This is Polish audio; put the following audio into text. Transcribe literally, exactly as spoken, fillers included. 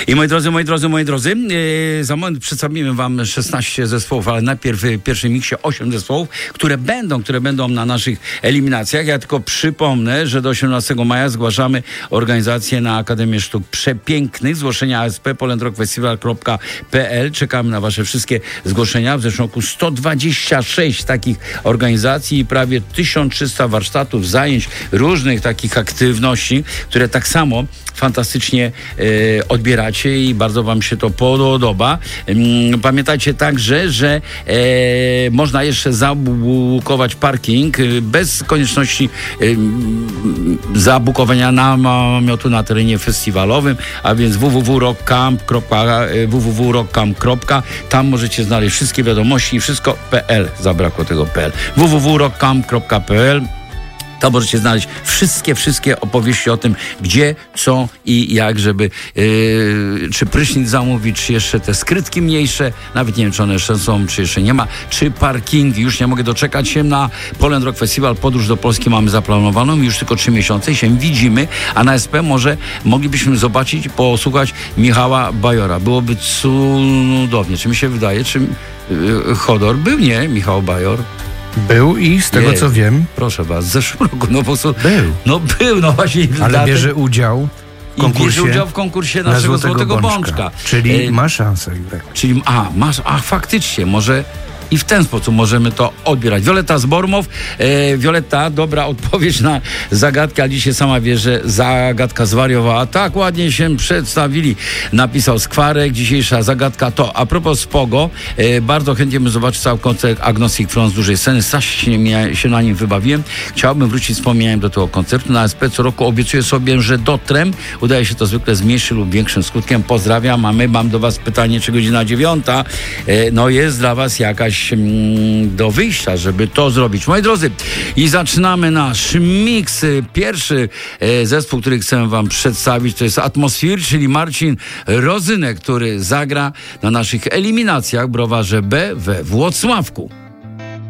I moi drodzy, moi drodzy, moi drodzy, yy, za moment przedstawimy wam szesnaście zespołów, ale najpierw w pierwszym miksie osiem zespołów, które będą, które będą na naszych eliminacjach. Ja tylko przypomnę, że do osiemnastego maja zgłaszamy organizację na Akademię Sztuk Przepięknych. Zgłoszenia a s p poland rock festival kropka p l. Czekamy na wasze wszystkie zgłoszenia. W zeszłym roku sto dwadzieścia sześć takich organizacji i prawie tysiąc trzysta warsztatów, zajęć, różnych takich aktywności, które tak samo fantastycznie e, odbieracie i bardzo wam się to podoba. E, pamiętajcie także, że e, można jeszcze zabukować parking e, bez konieczności e, zabukowania namiotu na terenie festiwalowym, a więc w w w kropka rock camp kropka p l. Tam możecie znaleźć wszystkie wiadomości i wszystko .pl. Zabrakło tego .pl. w w w kropka rock camp kropka p l. Tam możecie znaleźć wszystkie, wszystkie opowieści o tym, gdzie, co i jak, żeby yy, czy prysznic zamówić, czy jeszcze te skrytki mniejsze, nawet nie wiem, czy one jeszcze są, czy jeszcze nie ma, czy parkingi. Już nie mogę doczekać się na Poland Rock Festival. Podróż do Polski mamy zaplanowaną już tylko trzy miesiące i się widzimy, a na S P może moglibyśmy zobaczyć, posłuchać Michała Bajora. Byłoby cudownie. Czy mi się wydaje, czy yy, Chodor był, nie? Michał Bajor. Był i z tego Jej, co wiem... Proszę was, z zeszłego roku, no po prostu... Był. No był, no właśnie. Ale dlatego, bierze udział w konkursie. I bierze udział w konkursie naszego na Złotego, Złotego Bączka. Bączka. Czyli e, ma szansę. Czyli, a, masz, a faktycznie, może... I w ten sposób możemy to odbierać. Wioleta z Bormow. E, Wioleta, dobra odpowiedź na zagadkę, ale dzisiaj sama wie, że zagadka zwariowała. Tak ładnie się przedstawili. Napisał Skwarek. Dzisiejsza zagadka to, a propos Spogo, e, bardzo chętnie bym zobaczył cały koncert Agnostic Front z dużej sceny. Strasznie się na nim wybawiłem. Chciałbym wrócić, wspomniałem do tego koncertu. Na S P co roku obiecuję sobie, że dotrem. Udaje się to zwykle z mniejszym lub większym skutkiem. Pozdrawiam, a my mam do was pytanie, czy godzina dziewiąta. E, no jest dla was jakaś do wyjścia, żeby to zrobić. Moi drodzy, i zaczynamy nasz miks. Pierwszy e, zespół, który chcę wam przedstawić, to jest Atmosphere, czyli Marcin Rozynek, który zagra na naszych eliminacjach w Browarze B we Włocławku.